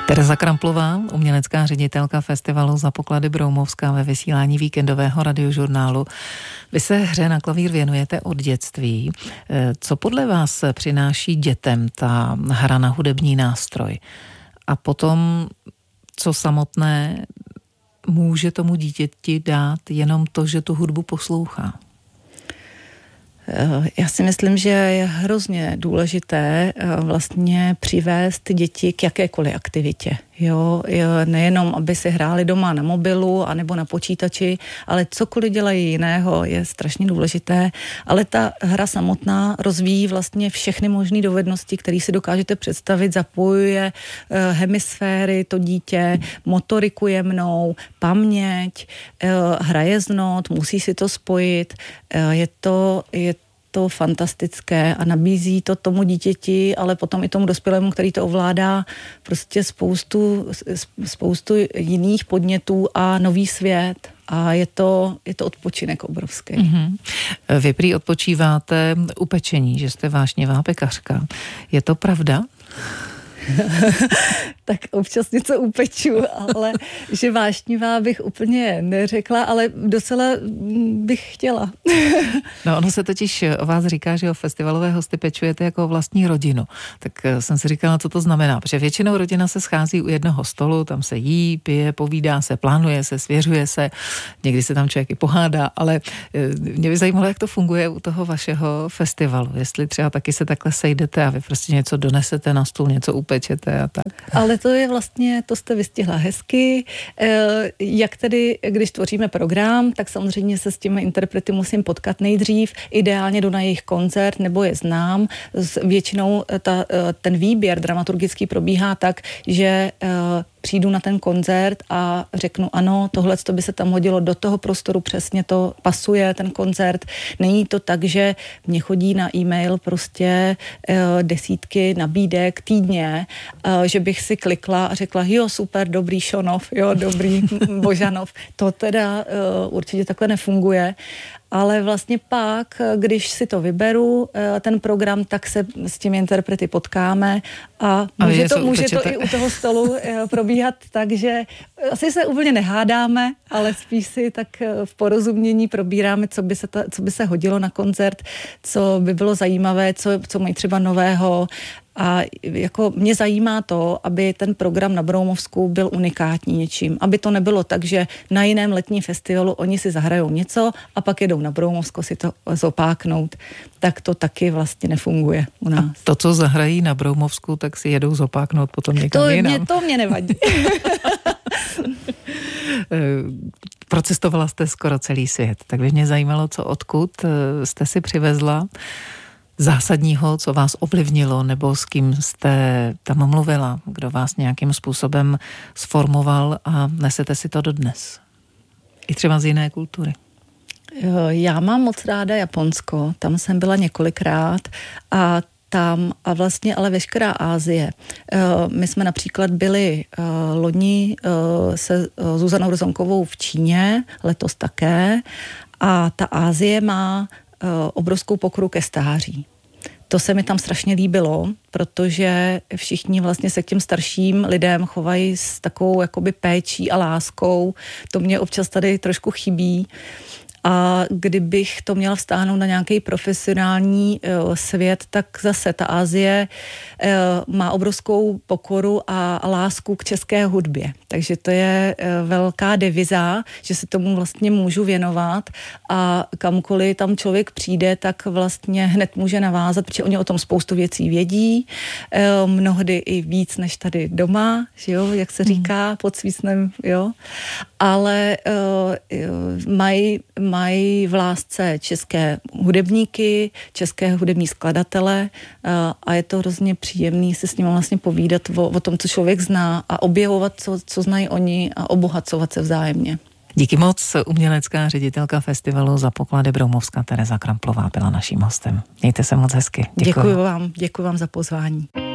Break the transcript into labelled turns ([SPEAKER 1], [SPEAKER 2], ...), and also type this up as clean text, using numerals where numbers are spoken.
[SPEAKER 1] Tereza Kramplová, umělecká ředitelka festivalu Za poklady Broumovska ve vysílání víkendového radiožurnálu. Vy se hře na klavír věnujete od dětství. Co podle vás přináší dětem ta hra na hudební nástroj? A potom, co samotné může tomu dítěti dát jenom to, že tu hudbu poslouchá?
[SPEAKER 2] Já si myslím, že je hrozně důležité vlastně přivést děti k jakékoliv aktivitě. Jo, nejenom, aby si hráli doma na mobilu anebo na počítači, ale cokoliv dělají jiného je strašně důležité, ale ta hra samotná rozvíjí vlastně všechny možné dovednosti, které si dokážete představit, zapojuje hemisféry, to dítě, motoriku jemnou, paměť, hraje z not, musí si to spojit, je to fantastické a nabízí to tomu dítěti, ale potom i tomu dospělému, který to ovládá, prostě spoustu jiných podnětů a nový svět. A je to odpočinek obrovský.
[SPEAKER 1] Mm-hmm. Vy prý odpočíváte u pečení, že jste vášnivá pekařka. Je to pravda?
[SPEAKER 2] Tak občas něco upeču, ale že vášnivá bych úplně neřekla, ale docela bych chtěla.
[SPEAKER 1] No ono se totiž o vás říká, že o festivalové hosty pečujete jako vlastní rodinu. Tak jsem si říkala, co to znamená, protože většinou rodina se schází u jednoho stolu, tam se jí, pije, povídá se, plánuje se, svěřuje se, někdy se tam člověk i pohádá, ale mě by zajímalo, jak to funguje u toho vašeho festivalu, jestli třeba taky se takhle sejdete a vy prostě něco donesete na stůl, něco upečete a tak.
[SPEAKER 2] Ale to je vlastně, to jste vystihla hezky. Jak tedy, když tvoříme program, tak samozřejmě se s těmi interprety musím potkat nejdřív. Ideálně jdu na jejich koncert, nebo je znám. Většinou ten výběr dramaturgický probíhá tak, že přijdu na ten koncert a řeknu ano, tohle by se tam hodilo do toho prostoru, přesně to pasuje, ten koncert. Není to tak, že mě chodí na e-mail prostě desítky nabídek týdně, že bych si klikla a řekla, jo, super, dobrý Šonov, jo, dobrý Božanov. To teda určitě takhle nefunguje. Ale vlastně pak, když si to vyberu, ten program, tak se s těmi interprety potkáme a může to i u toho stolu probíhat tak, že asi se úplně nehádáme, ale spíš si tak v porozumění probíráme, co by se hodilo na koncert, co by bylo zajímavé, co mají třeba nového. A jako mě zajímá to, aby ten program na Broumovsku byl unikátní něčím. Aby to nebylo tak, že na jiném letním festivalu oni si zahrajou něco a pak jedou na Broumovsko si to zopáknout. Tak to taky vlastně nefunguje u nás.
[SPEAKER 1] A to, co zahrají na Broumovsku, tak si jedou zopáknout potom někam jinam.
[SPEAKER 2] To mě nevadí.
[SPEAKER 1] Procestovala jste skoro celý svět, tak by mě zajímalo, co odkud jste si přivezla zásadního, co vás ovlivnilo, nebo s kým jste tam mluvila, kdo vás nějakým způsobem sformoval a nesete si to dodnes. I třeba z jiné kultury.
[SPEAKER 2] Já mám moc ráda Japonsko, tam jsem byla několikrát a vlastně ale veškerá Asie. My jsme například byli loni se Zuzanou Rozonkovou v Číně, letos také, a ta Asie má obrovskou pokoru ke stáří. To se mi tam strašně líbilo, protože všichni vlastně se k těm starším lidem chovají s takovou jakoby péčí a láskou. To mě občas tady trošku chybí. A kdybych to měla vztáhnout na nějaký profesionální svět, tak zase ta Asie má obrovskou pokoru a lásku k české hudbě. Takže to je velká deviza, že se tomu vlastně můžu věnovat a kamkoliv tam člověk přijde, tak vlastně hned může navázat, protože oni o tom spoustu věcí vědí, mnohdy i víc než tady doma, že jo, jak se říká, pod svícnem, jo. Ale mají v lásce české hudebníky, české hudební skladatele a je to hrozně příjemný se s nimi vlastně povídat o tom, co člověk zná a objevovat, co znají oni a obohacovat se vzájemně.
[SPEAKER 1] Díky moc, umělecká ředitelka festivalu Za poklady Broumovska Tereza Kramplová byla naším hostem. Mějte se moc hezky.
[SPEAKER 2] Děkuji vám za pozvání.